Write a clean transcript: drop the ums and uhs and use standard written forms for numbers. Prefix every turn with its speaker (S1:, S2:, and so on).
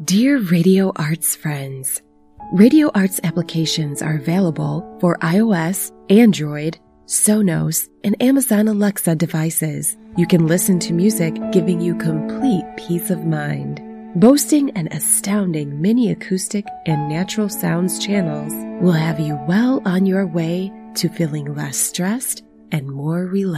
S1: Dear Radio Arts friends, Radio Arts applications are available for iOS, Android, Sonos, and Amazon Alexa devices. You can listen to music giving you complete peace of mind. Boasting an astounding mini acoustic and natural sounds channels will have you well on your way to feeling less stressed and more relaxed.